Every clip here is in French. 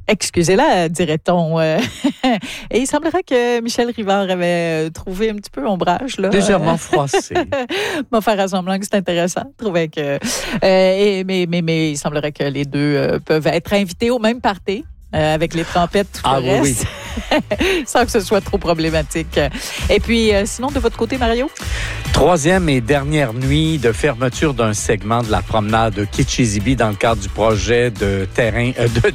Excusez-la, dirait-on. Et il semblerait que Michel Rivard avait trouvé un petit peu ombrage. Là. Légèrement froissé. M'a faire semblant que c'est intéressant. Je trouvais que... mais il semblerait que les deux peuvent être invités au même party. Avec les trompettes, tout le reste, sans que ce soit trop problématique. Et puis, sinon, de votre côté, Mario? Troisième et dernière nuit de fermeture d'un segment de la promenade Kitchizzibi dans le cadre du projet de train.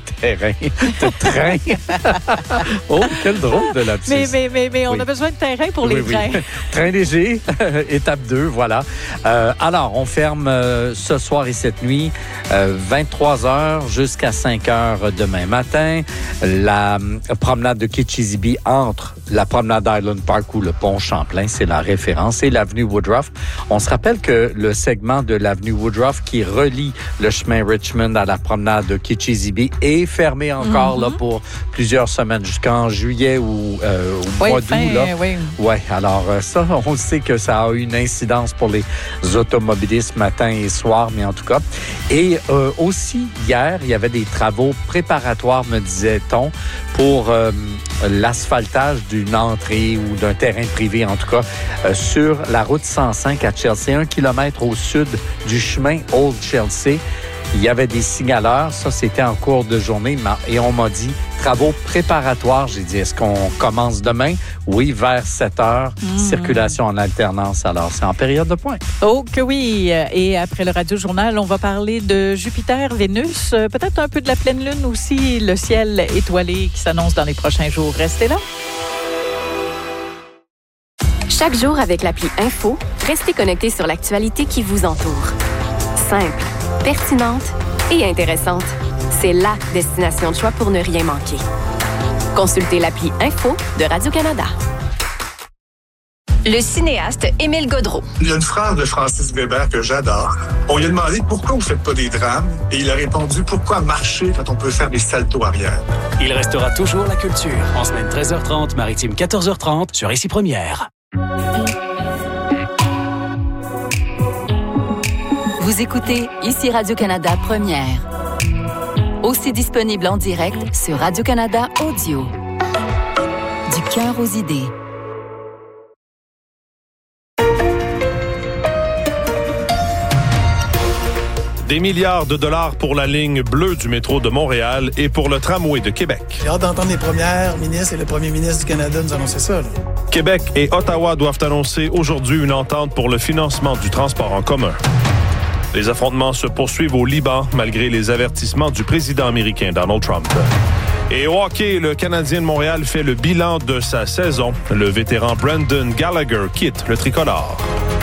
Oh, quel drôle de lapsus. Mais on a besoin de terrain pour les trains. Train léger, étape 2, voilà. Alors, on ferme ce soir et cette nuit, 23h jusqu'à 5h demain matin. La promenade de Kitchizzibi entre la promenade Island Park ou le pont Champlain, c'est la référence, et l'avenue Woodruff. On se rappelle que le segment de l'avenue Woodruff qui relie le chemin Richmond à la promenade de Kitchizzibi est fermé encore là, pour plusieurs semaines, jusqu'en juillet ou au mois d'août. Oui, alors ça, on sait que ça a eu une incidence pour les automobilistes matin et soir, mais en tout cas. Et aussi, hier, il y avait des travaux préparatoires, me disait-on, pour l'asphaltage d'une entrée ou d'un terrain privé, en tout cas, sur la route 105 à Chelsea, 1 kilomètre au sud du chemin Old Chelsea. Il y avait des signaleurs, ça c'était en cours de journée, et on m'a dit travaux préparatoires. J'ai dit, est-ce qu'on commence demain? Oui, vers 7 heures, circulation en alternance. Alors, c'est en période de pointe. Oh que oui! Et après le Radio-Journal, on va parler de Jupiter, Vénus, peut-être un peu de la pleine lune aussi, le ciel étoilé qui s'annonce dans les prochains jours. Restez là. Chaque jour avec l'appli Info, restez connectés sur l'actualité qui vous entoure. Simple, pertinente et intéressante. C'est la destination de choix pour ne rien manquer. Consultez l'appli Info de Radio-Canada. Le cinéaste Émile Gaudreau. Il y a une phrase de Francis Weber que j'adore. On lui a demandé pourquoi vous ne faites pas des drames et il a répondu pourquoi marcher quand on peut faire des saltos arrière. Il restera toujours la culture. En semaine 13h30, maritime 14h30 sur Ici Première. Vous écoutez Ici Radio-Canada Première. Aussi disponible en direct sur Radio-Canada Audio. Du cœur aux idées. Des milliards de dollars pour la ligne bleue du métro de Montréal et pour le tramway de Québec. J'ai hâte d'entendre les premières ministres et le premier ministre du Canada nous annoncer ça. Là. Québec et Ottawa doivent annoncer aujourd'hui une entente pour le financement du transport en commun. Les affrontements se poursuivent au Liban malgré les avertissements du président américain Donald Trump. Et au hockey, le Canadien de Montréal fait le bilan de sa saison. Le vétéran Brendan Gallagher quitte le tricolore.